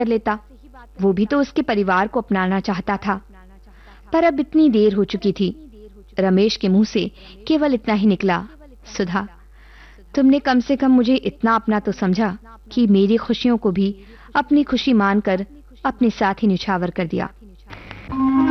कर लेता, वो भी तो उसके परिवार को अपनाना चाहता था। पर अब इतनी देर हो चुकी थी। रमेश के मुंह से केवल इतना ही निकला, सुधा, तुमने कम से कम मुझे इतना अपना तो समझा कि मेरी खुशियों को भी अपनी खुशी मानकर अपने साथ ही निछावर कर दिया।